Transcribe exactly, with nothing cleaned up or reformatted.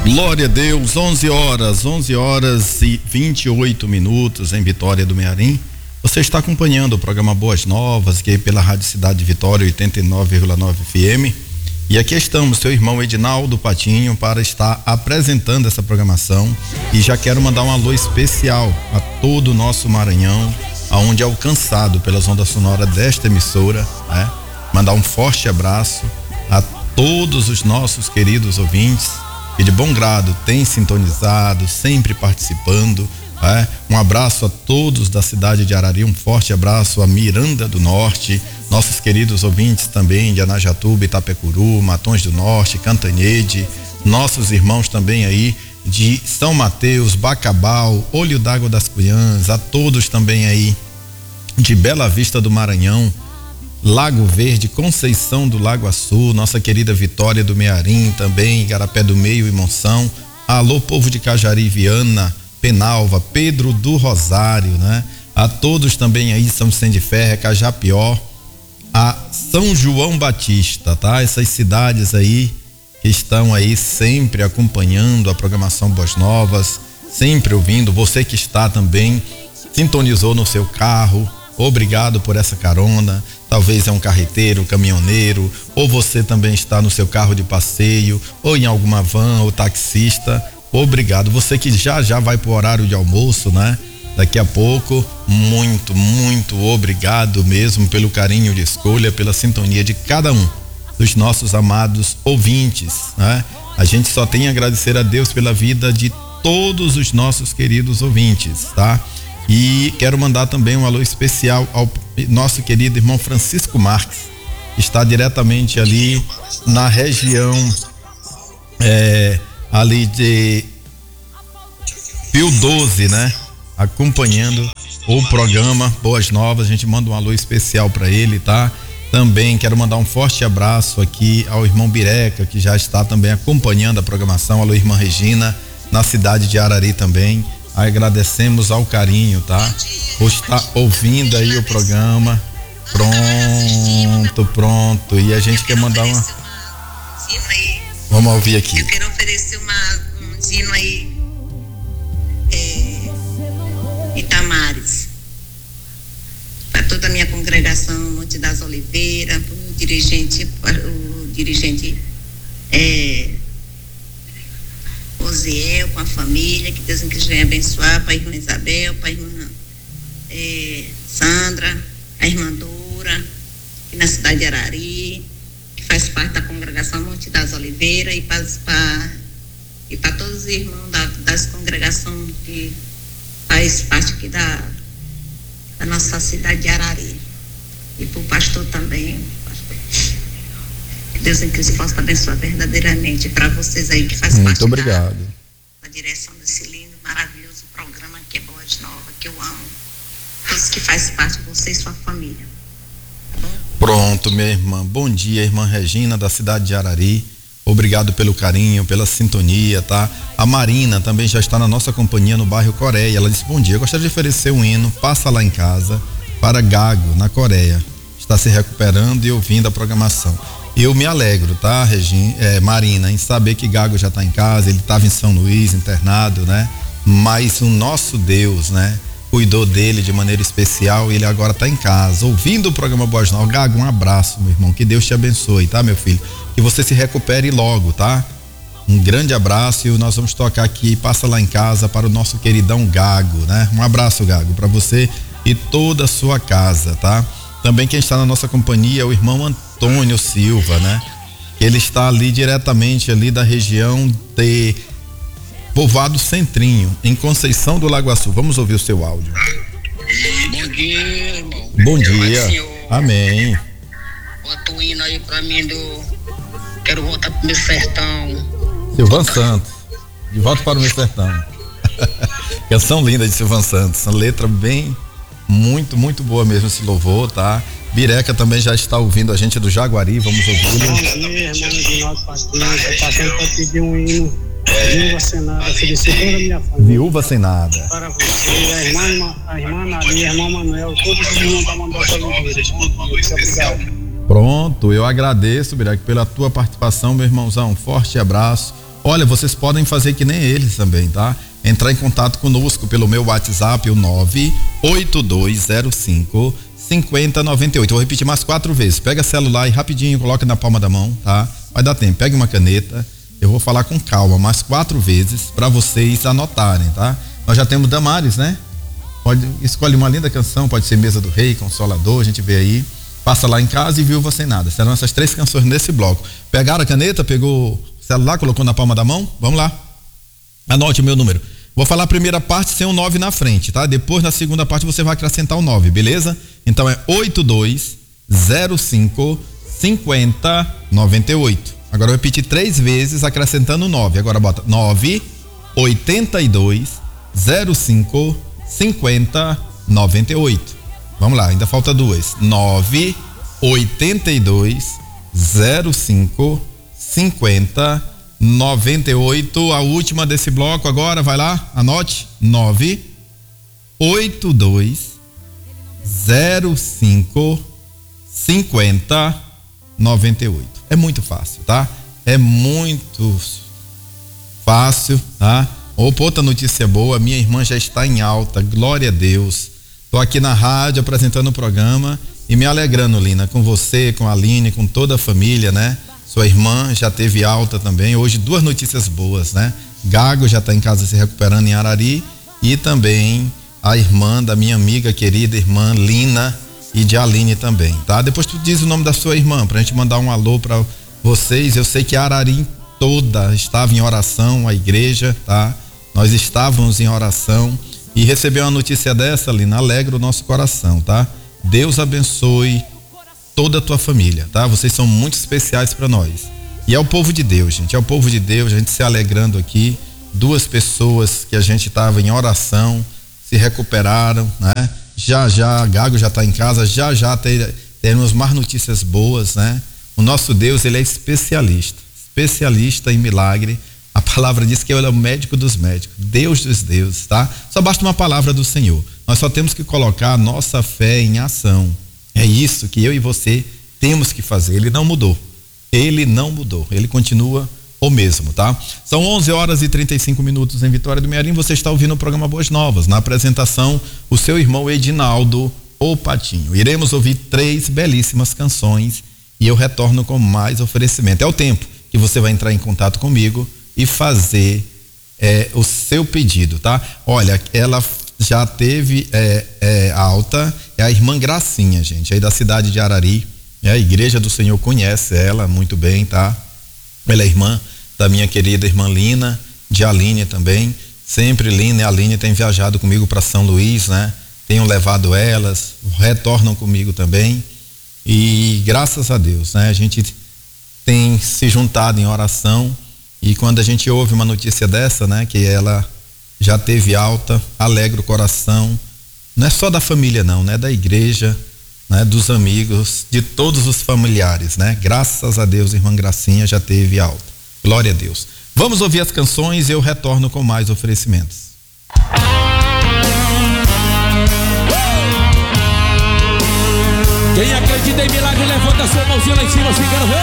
Glória a Deus, onze horas, onze horas e vinte e oito minutos em Vitória do Mearim. Você está acompanhando o programa Boas Novas, que é pela Rádio Cidade Vitória oitenta e nove vírgula nove F M. E aqui estamos, seu irmão Edinaldo Patinho, para estar apresentando essa programação. E já quero mandar um alô especial a todo o nosso Maranhão, aonde é alcançado pelas ondas sonoras desta emissora, né? Mandar um forte abraço a todos os nossos queridos ouvintes que de bom grado têm sintonizado, sempre participando, né? Um abraço a todos da cidade de Arari, um forte abraço a Miranda do Norte, nossos queridos ouvintes também de Anajatuba, Itapecuru, Matões do Norte, Cantanhede, nossos irmãos também aí de São Mateus, Bacabal, Olho d'Água das Cunhãs, a todos também aí de Bela Vista do Maranhão, Lago Verde, Conceição do Lago Açu, nossa querida Vitória do Mearim também, Igarapé do Meio e Monção. Alô, povo de Cajari, Viana, Penalva, Pedro do Rosário, né? A todos também aí, São Vicente de Ferre, Cajapió, a São João Batista, tá? Essas cidades aí que estão aí sempre acompanhando a programação Boas Novas, sempre ouvindo. Você que está também, sintonizou no seu carro, obrigado por essa carona. Talvez é um carreteiro, caminhoneiro, ou você também está no seu carro de passeio, ou em alguma van, ou taxista. Obrigado. Você que já já vai pro horário de almoço, né? Daqui a pouco, muito, muito obrigado mesmo pelo carinho de escolha, pela sintonia de cada um dos nossos amados ouvintes, né? A gente só tem a agradecer a Deus pela vida de todos os nossos queridos ouvintes, tá? E quero mandar também um alô especial ao nosso querido irmão Francisco Marques, que está diretamente ali na região é, ali de Pio doze, né? Acompanhando o programa Boas Novas. A gente manda um alô especial para ele, tá? Também quero mandar um forte abraço aqui ao irmão Bireca, que já está também acompanhando a programação. Alô, irmã Regina, na cidade de Arari também. Agradecemos ao carinho, tá? Por estar ouvindo aí o programa. Pronto, pronto. E a gente quer mandar uma. Vamos ouvir aqui. Eu quero oferecer uma, um dino aí. É, Itamares. Para toda a minha congregação, Monte das Oliveiras, para o dirigente, o dirigente. É, Osiel, com a família, que Deus em Cristo venha abençoar, para a irmã Isabel, para a irmã é, Sandra, a irmã Dora, aqui na cidade de Arari, que faz parte da congregação Monte das Oliveiras, e para, para, e para todos os irmãos da, das congregações que faz parte aqui da, da nossa cidade de Arari, e para o pastor também, pastor. Deus em Cristo possa abençoar verdadeiramente para vocês aí que faz Muito parte obrigado. Da, da direção desse lindo, maravilhoso programa que é Boas Novas, que eu amo. Todos que faz parte de você e sua família. Tá bom? Pronto, minha irmã. Bom dia, irmã Regina, da cidade de Arari. Obrigado pelo carinho, pela sintonia, tá? A Marina também já está na nossa companhia no bairro Coreia. Ela disse: bom dia, eu gostaria de oferecer um hino, Passa Lá em Casa, para Gago, na Coreia. Está se recuperando e ouvindo a programação. Eu me alegro, tá, Regina, é, Marina, em saber que Gago já está em casa. Ele estava em São Luís, internado, né? Mas o nosso Deus, né, cuidou dele de maneira especial e ele agora está em casa, ouvindo o programa Boas Novas. Gago, um abraço, meu irmão, que Deus te abençoe, tá, meu filho? Que você se recupere logo, tá? Um grande abraço, e nós vamos tocar aqui Passa Lá em Casa para o nosso queridão Gago, né? Um abraço, Gago, para você e toda a sua casa, tá? Também quem está na nossa companhia é o irmão Antônio Silva, né? Ele está ali diretamente ali da região de Povoado Centrinho, em Conceição do Lago Açu. Vamos ouvir o seu áudio. Bom dia, irmão. Bom dia. Amém. Bota um hino aí pra mim do... Quero voltar pro meu sertão. Silvan Santos. De volta para o meu sertão. Canção linda de Silvan Santos. Uma letra bem... Muito, muito boa mesmo esse louvor, tá? Bireca também já está ouvindo a gente do Jaguari, vamos ouvir. Bom dia, irmão Edinaldo Patinho, estou passando para pedir um hino, Viúva Sem Nada, felicito toda a minha família. Viúva Sem Nada. Para você, a irmã, a irmã Nalia, a irmã Manuel, todos os irmãos da Mandoca Oliveira. Muito obrigado. Pronto, eu agradeço, Bireca, pela tua participação, meu irmãozão. Um forte abraço. Olha, vocês podem fazer que nem eles também, tá? Entrar em contato conosco pelo meu WhatsApp, o nove oito dois zero cinco cinco zero nove oito. Vou repetir mais quatro vezes. Pega o celular e rapidinho coloca na palma da mão, tá? Vai dar tempo. Pega uma caneta. Eu vou falar com calma mais quatro vezes para vocês anotarem, tá? Nós já temos Damares, né? Pode escolhe uma linda canção, pode ser Mesa do Rei, Consolador, a gente vê aí. Passa lá em casa e Viúva Sem Nada. Serão essas três canções nesse bloco. Pegaram a caneta, pegou o celular, colocou na palma da mão? Vamos lá. Anote o meu número. Vou falar a primeira parte sem o nove na frente, tá? Depois na segunda parte você vai acrescentar o nove, beleza? Então é oito dois zero cinco cinco zero nove oito. Agora eu repeti três vezes acrescentando o nove. Agora bota nove oito dois zero cinco cinco zero nove oito. Vamos lá, ainda falta duas. nove oito dois zero cinco cinco zero nove oito. A última desse bloco agora, vai lá, anote. nove oito dois zero cinco cinco zero nove oito. É muito fácil, tá? É muito fácil, tá? Opa, outra notícia boa, minha irmã já está em alta, glória a Deus. Tô aqui na rádio apresentando o programa e me alegrando, Lina, com você, com a Aline, com toda a família, né? Sua irmã já teve alta também. Hoje duas notícias boas, né? Gago já está em casa se recuperando em Arari e também a irmã da minha amiga querida, irmã Lina, e de Aline também, tá? Depois tu diz o nome da sua irmã pra gente mandar um alô pra vocês. Eu sei que a Arari toda estava em oração, a igreja, tá? Nós estávamos em oração e receber uma notícia dessa, Lina, alegra o nosso coração, tá? Deus abençoe toda a tua família, tá? Vocês são muito especiais para nós. E é o povo de Deus, gente, é o povo de Deus, a gente se alegrando aqui. Duas pessoas que a gente estava em oração se recuperaram, né? Já já, Gago já está em casa, já já ter, teremos mais notícias boas, né? O nosso Deus, ele é especialista, especialista em milagre. A palavra diz que ele é o médico dos médicos, Deus dos deuses, tá? Só basta uma palavra do Senhor. Nós só temos que colocar a nossa fé em ação. É isso que eu e você temos que fazer. Ele não mudou. Ele não mudou. Ele continua o mesmo, tá? São onze horas e trinta e cinco minutos em Vitória do Mearim. Você está ouvindo o programa Boas Novas. Na apresentação, o seu irmão Edinaldo, o Patinho. Iremos ouvir três belíssimas canções e eu retorno com mais oferecimento. É o tempo que você vai entrar em contato comigo e fazer é, o seu pedido, tá? Olha, ela já teve é, é, alta, é a irmã Gracinha, gente, aí da cidade de Arari. É a igreja do Senhor, conhece ela muito bem, tá? Ela é irmã da minha querida irmã Lina, de Aline também. Sempre Lina e Aline têm viajado comigo para São Luís, né? Tenho levado elas, retornam comigo também. E graças a Deus, né? A gente tem se juntado em oração e quando a gente ouve uma notícia dessa, né? Que ela já teve alta, alegra o coração. Não é só da família não, né? Da igreja, né? Dos amigos, de todos os familiares, né? Graças a Deus, irmã Gracinha já teve alta. Glória a Deus. Vamos ouvir as canções e eu retorno com mais oferecimentos. Quem acredita em milagre, levanta a sua mãozinha lá em cima, assim, quero ver.